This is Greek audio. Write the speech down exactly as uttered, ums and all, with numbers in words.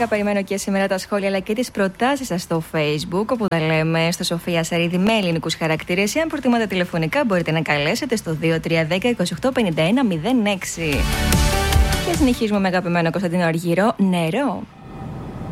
φυσικά περιμένω και σήμερα τα σχόλια αλλά και τις προτάσεις σας στο Facebook, όπου τα λέμε στο Σοφία Σαρίδη με ελληνικούς χαρακτήρες. Αν προτιμάτε τηλεφωνικά, μπορείτε να καλέσετε στο δύο τρία ένα μηδέν είκοσι οκτώ πενήντα ένα μηδέν έξι. Και συνεχίζουμε με αγαπημένο Κωνσταντίνο Αργυρό, Νερό.